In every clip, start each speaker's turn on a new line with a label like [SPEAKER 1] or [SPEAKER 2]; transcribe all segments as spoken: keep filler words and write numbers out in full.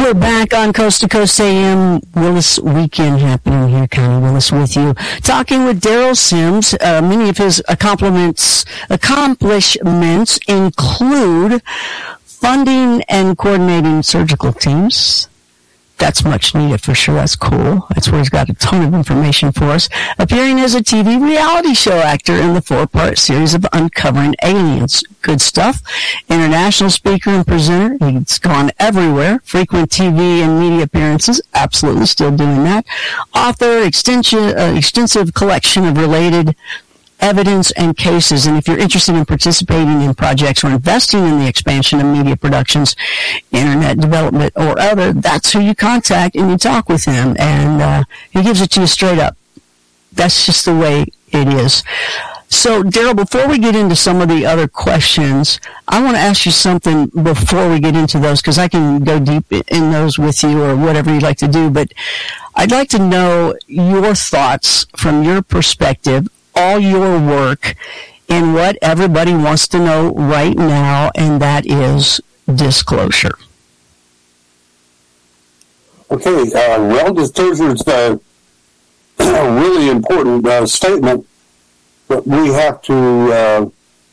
[SPEAKER 1] we're back on Coast to Coast A M. Willis Weekend happening here. Connie Willis with you. Talking with Daryl Sims. Uh, many of his accomplishments, accomplishments include funding and coordinating surgical teams. That's much needed for sure. That's cool. That's where he's got a ton of information for us. Appearing as a T V reality show actor in the four-part series of Uncovering Aliens. Good stuff. International speaker and presenter. He's gone everywhere. Frequent T V and media appearances. Absolutely still doing that. Author, extension, uh, extensive collection of related evidence and cases. And if you're interested in participating in projects or investing in the expansion of media productions, internet development, or other, that's who you contact and you talk with him. And uh, he gives it to you straight up. That's just the way it is. So, Daryl, before we get into some of the other questions, I want to ask you something before we get into those, because I can go deep in those with you or whatever you'd like to do. But I'd like to know your thoughts from your perspective, all your work, in what everybody wants to know right now, and that is disclosure.
[SPEAKER 2] Okay, uh, well, disclosure is a really important uh, statement, but we have to uh,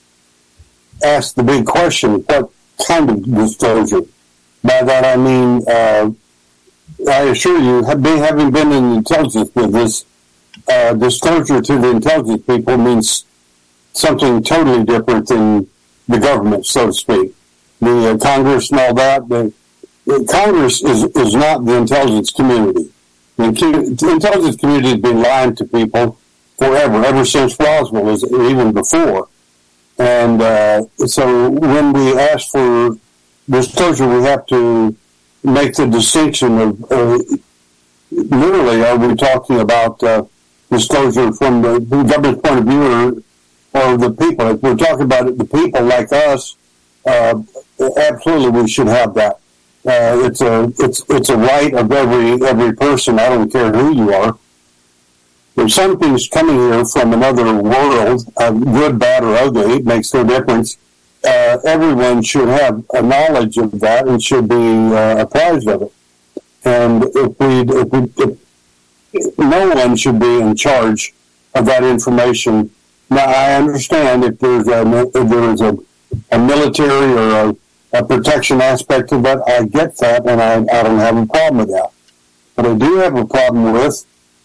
[SPEAKER 2] ask the big question, what kind of disclosure? By that I mean, uh, I assure you, having been in the intelligence business, Uh, disclosure to the intelligence people means something totally different than the government, so to speak. The uh, Congress and all that, the, the Congress is, is not the intelligence community. The, the intelligence community has been lying to people forever, ever since Roswell, is even before. And uh, so when we ask for disclosure, we have to make the distinction of, uh, literally, are we talking about uh, disclosure from the government's point of view, or, or the people? If we're talking about it, the people like us, uh, absolutely we should have that. Uh, it's a it's it's a right of every every person. I don't care who you are. If something's coming here from another world, uh, good, bad, or ugly, it makes no difference. Uh, everyone should have a knowledge of that and should be uh, apprised of it. And if we if we if, no one should be in charge of that information. Now, I understand if there's a, if there's a, a military or a, a protection aspect of that, I get that, and I, I don't have a problem with that. What I do have a problem with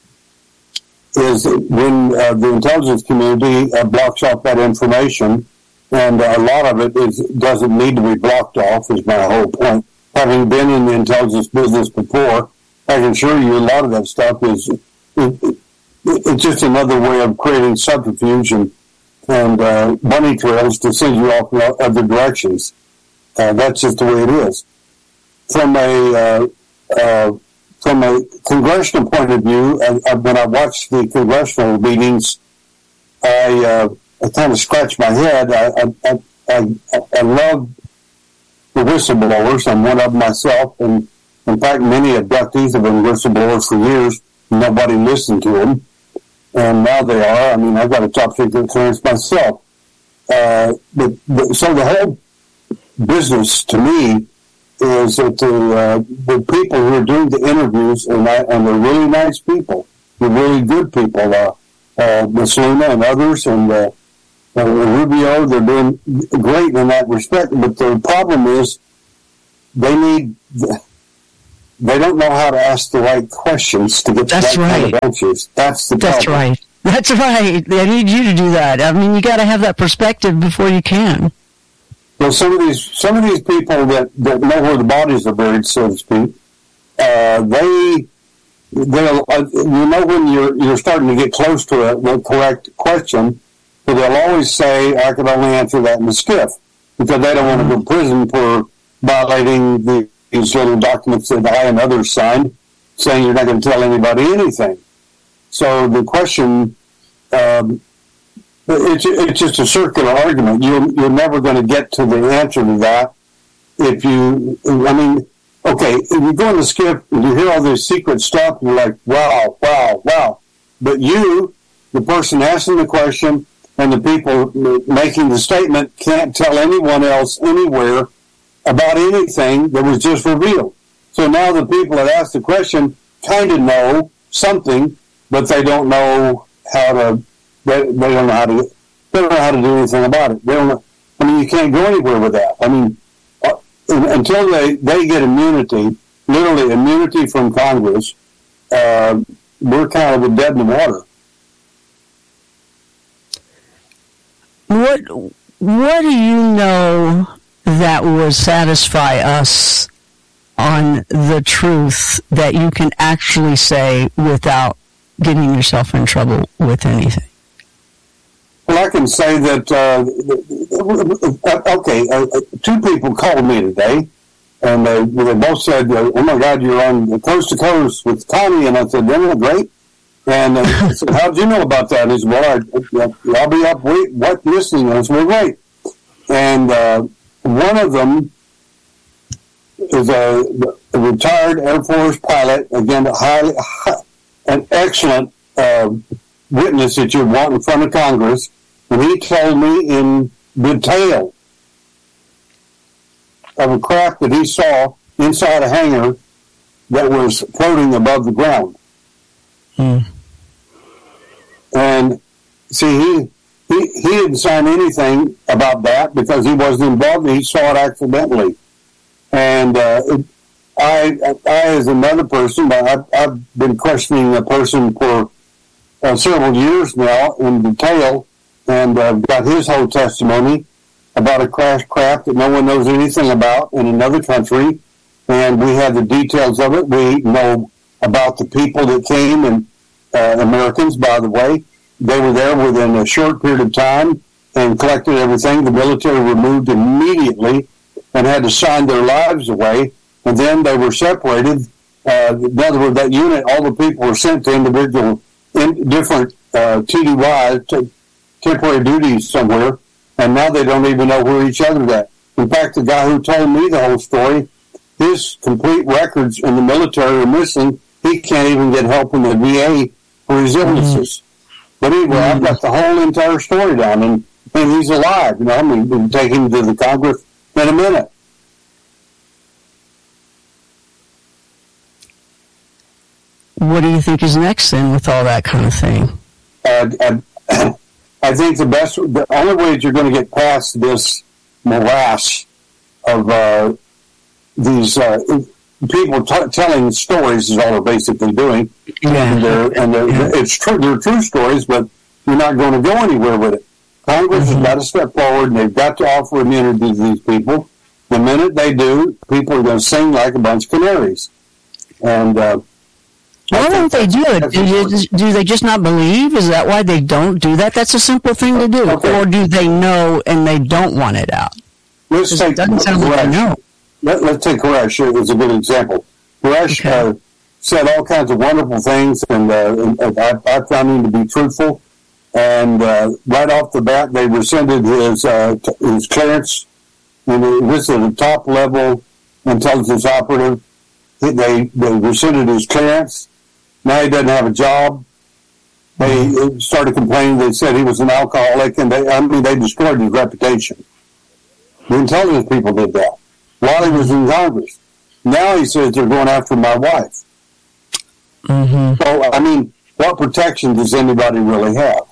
[SPEAKER 2] is when uh, the intelligence community uh, blocks off that information, and a lot of it is doesn't need to be blocked off, is my whole point. Having been in the intelligence business before, I can assure you a lot of that stuff is it, it, it's just another way of creating subterfuge and, and uh, bunny trails to send you off in other directions. Uh, that's just the way it is. From a uh, uh, from a congressional point of view, and, and when I watch the congressional meetings, I uh, I kind of scratch my head. I I, I, I love the whistleblowers. I'm one of them myself, and in fact, many abductees have been whistleblowers for years. Nobody listened to them. And now they are. I mean, I've got a top secret clearance myself. Uh, but, but, so the whole business, to me, is that the, uh, the people who are doing the interviews, and, I, and they're really nice people. They're really good people. Uh, uh, Miss Luna and others, and uh, uh, Rubio, they're doing great in that respect. But the problem is they need... They don't know how to ask the right questions to get
[SPEAKER 1] That's
[SPEAKER 2] the right
[SPEAKER 1] right.
[SPEAKER 2] kind of answers. That's the
[SPEAKER 1] That's
[SPEAKER 2] problem.
[SPEAKER 1] right. That's right. They need you to do that. I mean, you got to have that perspective before you can.
[SPEAKER 2] Well, some of these some of these people that, that know where the bodies are buried, so to speak, uh, they they'll uh, you know when you're you're starting to get close to a, the correct question, but they'll always say, "I can only answer that in the skiff," because they don't want to go to prison for violating the these little documents that I and others signed, saying you're not going to tell anybody anything. So the question, um, it's, it's just a circular argument. You're, you're never going to get to the answer to that if you, I mean, okay, if you go in the skip and you hear all this secret stuff, you're like, wow, wow, wow. But you, the person asking the question and the people making the statement, can't tell anyone else anywhere about anything that was just revealed. So So now the people that ask the question kind of know something, but they don't know how to. They, they don't know how to. They don't know how to do anything about it. They don't know, I mean, you can't go anywhere with that. I mean, uh, until they, they get immunity, literally immunity from Congress, uh, we're kind of dead in the water.
[SPEAKER 1] What What do you know that would satisfy us on the truth that you can actually say without getting yourself in trouble with anything?
[SPEAKER 2] Well, I can say that, uh, okay, uh, two people called me today, and they, they both said, uh, oh my God, you're on Coast to Coast with Tommy, and I said, isn't that great? And uh, I said, how did you know about that? And he said, well, I, I'll be up wait, what, listening, and I said, well, great. And uh, one of them is a, a retired Air Force pilot, again, a highly, high, an excellent uh, witness that you want in front of Congress, and he told me in detail of a craft that he saw inside a hangar that was floating above the ground. Hmm. And see, he, he he didn't sign anything about that because he wasn't involved. He saw it accidentally. And uh, it, I, I, as another person, I've, I've been questioning a person for uh, several years now in detail, and uh, got his whole testimony about a crash craft that no one knows anything about in another country. And we have the details of it. We know about the people that came, and uh, Americans, by the way. They were there within a short period of time and collected everything. The military removed immediately and had to sign their lives away. And then they were separated. Uh, in other words, that unit, all the people were sent to individual, in different uh, T D Ys, t- temporary duties somewhere, and now they don't even know where each other's at. In fact, the guy who told me the whole story, his complete records in the military are missing. He can't even get help in the V A for his illnesses. Mm-hmm. But anyway, mm-hmm. I've got the whole entire story down, and, and he's alive. You know, I mean, we'll take him to the Congress in a minute.
[SPEAKER 1] What do you think is next then with all that kind of thing?
[SPEAKER 2] Uh, I, I think the best, the only way that you're going to get past this morass of uh, these uh, people t- telling stories is all they're basically doing. Yeah. And, they're, and they're, yeah. it's true, they're true stories, but you're not going to go anywhere with it. Congress mm-hmm. has got to step forward, and they've got to offer immunity to these people. The minute they do, people are going to sing like a bunch of canaries. And uh,
[SPEAKER 1] why don't they do it? Do, you, do they just not believe? Is that why they don't do that? That's a simple thing to do. Okay. Or do they know and they don't want it out?
[SPEAKER 2] Let's take,
[SPEAKER 1] it doesn't sound like they know.
[SPEAKER 2] Let, let's take Koresh as a good example. Koresh okay. uh, said all kinds of wonderful things, and, uh, and I, I found him to be truthful. And uh, right off the bat, they rescinded his uh, t- his clearance. And this is a top-level intelligence operative. They, they rescinded his clearance. Now he doesn't have a job. They started complaining. They said he was an alcoholic, and they, I mean, they destroyed his reputation. The intelligence people did that while he was in Congress. Now he says they're going after my wife. Mm-hmm. So, I mean, what protection does anybody really have?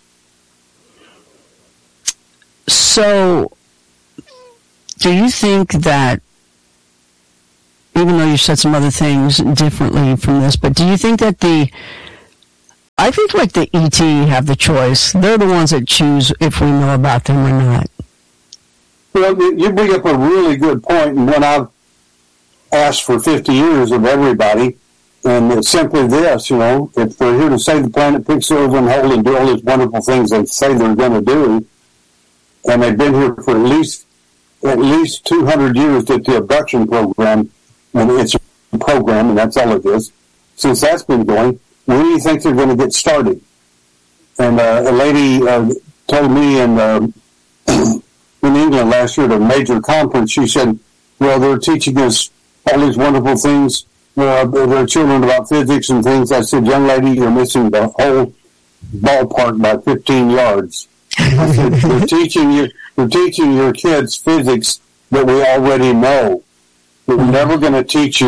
[SPEAKER 1] So, do you think that, even though you said some other things differently from this, but do you think that the, I think like the E T have the choice. They're the ones that choose if we know about them or not.
[SPEAKER 2] Well, you bring up a really good point, and when I've asked for fifty years of everybody, and it's simply this, you know, if they're here to save the planet, fix those on hold, and do all these wonderful things they say they're going to do, and they've been here for at least at least two hundred years that the abduction program, and it's a program, and that's all it is, since that's been going, when do you think they're going to get started? And uh, a lady uh, told me in, uh, in England last year at a major conference, she said, well, they're teaching us all these wonderful things. Uh, their children about physics and things. I said, young lady, you're missing the whole ballpark by fifteen yards. I said, they're teaching you, they're teaching your kids physics that we already know. We're never going to teach you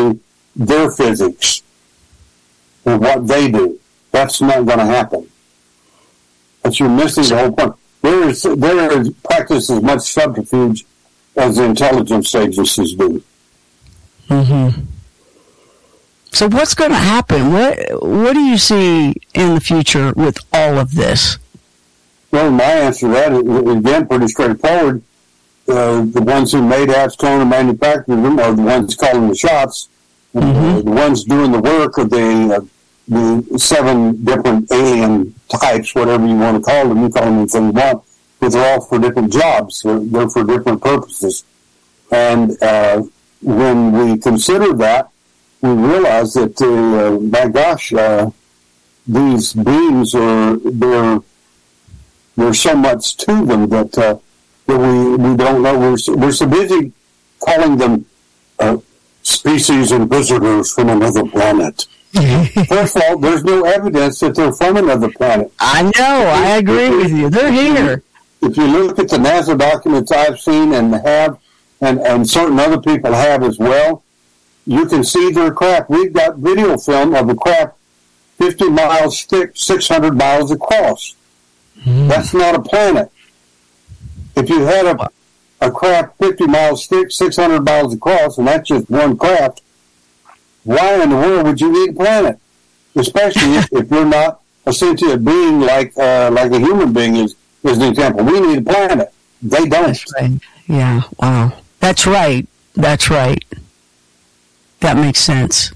[SPEAKER 2] their physics and what they do. That's not going to happen. But you're missing the whole point. There is there is practice as much subterfuge as the intelligence agencies do.
[SPEAKER 1] Mm-hmm. So what's going to happen? What what do you see in the future with all of this?
[SPEAKER 2] Well, my answer to that is, again, pretty straightforward. Uh, the ones who made apps, clone and manufactured them are the ones calling the shots. Mm-hmm. Uh, the ones doing the work are the, uh, the seven different alien types, whatever you want to call them. You call them anything you want. But they're all for different jobs. They're, they're for different purposes. And uh, when we consider that, we realize that, uh, my gosh, uh, these beings are, they're, there's so much to them that, uh, that we, we don't know. We're so, we're so busy calling them uh, species and visitors from another planet. First of all, there's no evidence that they're from another planet.
[SPEAKER 1] I know. I agree with you. They're here.
[SPEAKER 2] If you look at the NASA documents I've seen and have, and, and certain other people have as well, you can see their craft. We've got video film of a craft fifty miles thick, six hundred miles across. Mm. That's not a planet. If you had a, a craft fifty miles thick, six hundred miles across, and that's just one craft, why in the world would you need a planet? Especially if, if you're not a sentient being like uh, like a human being is, is an example. We need a planet. They don't.
[SPEAKER 1] That's right. Yeah, wow. That's right. That's right. That makes sense.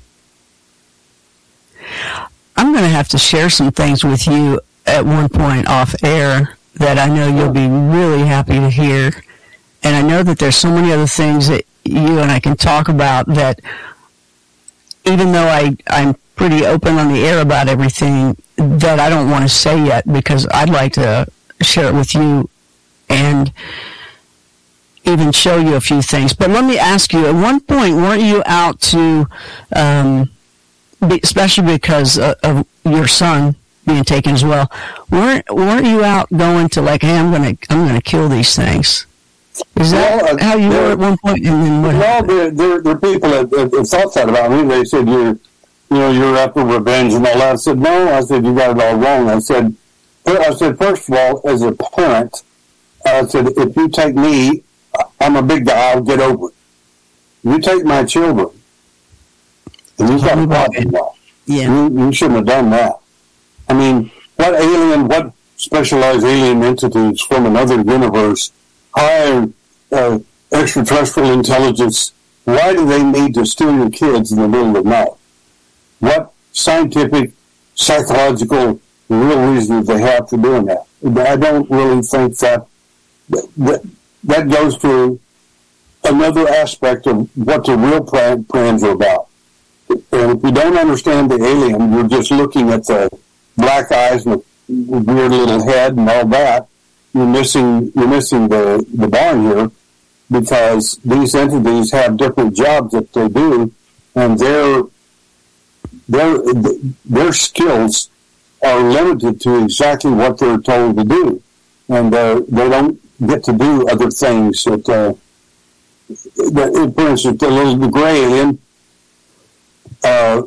[SPEAKER 1] I'm going to have to share some things with you at one point off air that I know you'll be really happy to hear. And I know that there's so many other things that you and I can talk about that even though I, I'm pretty open on the air about everything, that I don't want to say yet because I'd like to share it with you and even show you a few things. But let me ask you, at one point, weren't you out to, um, be, especially because of, of your son being taken as well, weren't weren't you out going to like, hey, I'm gonna I'm gonna kill these things? Is that well, uh, how you were at one point? And then what
[SPEAKER 2] well, there, there, there are people that, that, that thought that about me. They said you're, you know, you're after revenge and all that. I said no. I said you got it all wrong. I said, I said first of all, as a parent, I said if you take me, I'm a big guy. I'll get over it. You take my children, and you've got a problem now.
[SPEAKER 1] Yeah,
[SPEAKER 2] you, you shouldn't have done that. I mean, what alien, what specialized alien entities from another universe hire uh, extraterrestrial intelligence? Why do they need to steal your kids in the middle of the night? What scientific, psychological, real reason do they have for doing that? I don't really think that that, that goes to another aspect of what the real plan, plans are about. And if you don't understand the alien, you're just looking at the black eyes and the weird little head and all that. You're missing you're missing the, the barn here, because these entities have different jobs that they do, and their their their skills are limited to exactly what they're told to do, and uh, they don't get to do other things. That, uh, that for instance, the little the gray alien. Uh,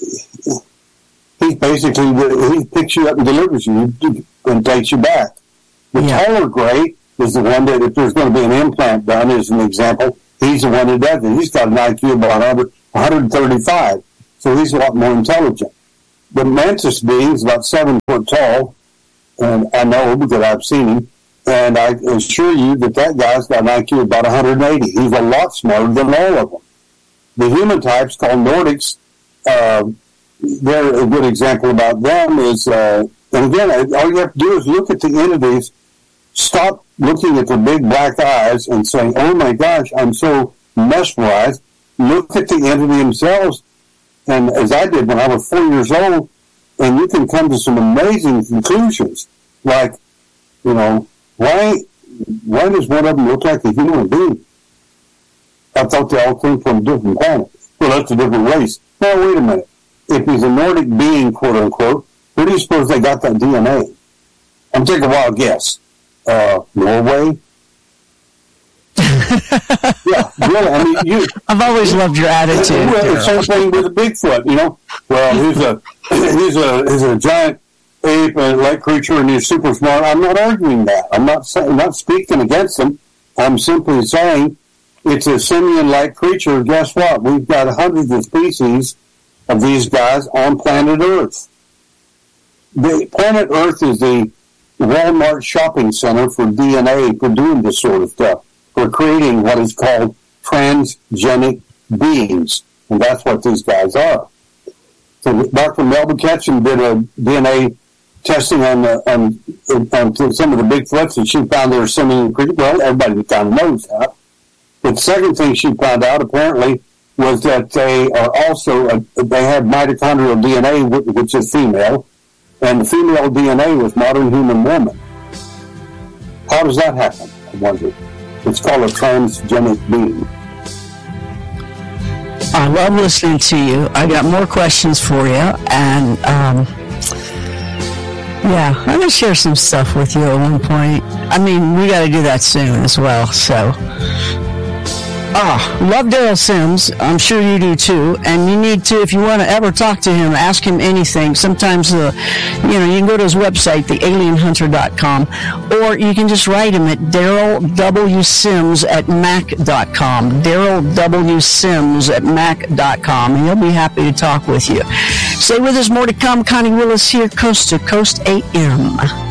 [SPEAKER 2] he basically he picks you up and delivers you and takes you back. The yeah. taller gray is the one that, if there's going to be an implant done, as an example, he's the one who does it. He's got an I Q of about one hundred thirty-five, so he's a lot more intelligent. The mantis being is about seven foot tall, and I know because I've seen him, and I assure you that that guy's got an I Q of about one hundred eighty. He's a lot smarter than all of them. The human types, called Nordics, uh, they're a good example about them is, uh, and again, all you have to do is look at the entities, stop looking at the big black eyes and saying, oh my gosh, I'm so mesmerized. Look at the entity themselves, and as I did when I was four years old, and you can come to some amazing conclusions, like, you know, why, why does one of them look like a human being? I thought they all came from a different planet. Well, that's a different race. Now, wait a minute. If he's a Nordic being, quote unquote, where do you suppose they got that D N A? I'm taking a wild guess. Uh, Norway? Yeah, really. I mean, you.
[SPEAKER 1] I've always loved your attitude.
[SPEAKER 2] Well, the same thing with a Bigfoot. You know, well, he's a he's a he's a giant ape and like creature, and he's super smart. I'm not arguing that. I'm not saying, I'm not speaking against him. I'm simply saying it's a simian-like creature. Guess what? We've got hundreds of species of these guys on planet Earth. The planet Earth is the Walmart shopping center for D N A, for doing this sort of stuff, for creating what is called transgenic beings, and that's what these guys are. So Doctor Melba Ketchum did a D N A testing on the, on, on some of the Bigfoots, and she found they were simian creatures. Well, everybody kind of knows that. But the second thing she found out, apparently, was that they are also, a, they have mitochondrial D N A, which is female, and the female D N A was modern human woman. How does that happen, I wonder? It's called a transgenic being.
[SPEAKER 1] I love listening to you. I got more questions for you, and um, yeah, I'm gonna share some stuff with you at one point. I mean, we got to do that soon as well. So, ah, love Daryl Sims. I'm sure you do too. And you need to, if you want to ever talk to him, ask him anything. Sometimes, uh, you know, you can go to his website, the alien hunter dot com, or you can just write him at Daryl W. Sims at Mac dot com. Daryl W. Sims at Mac dot com. And he'll be happy to talk with you. Stay with us, more to come. Connie Willis here, Coast to Coast A M.